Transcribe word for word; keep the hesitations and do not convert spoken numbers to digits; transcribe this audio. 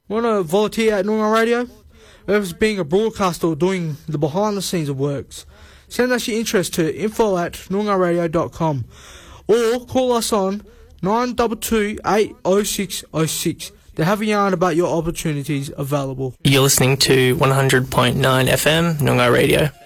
Want to volunteer at Noongar Radio? Whether it's being a broadcaster or doing the behind the scenes of works, send us your interest to info at noongar radio dot com or call us on nine two two, eight oh six oh six to have a yarn about your opportunities available. You're listening to one hundred point nine F M Noongar Radio.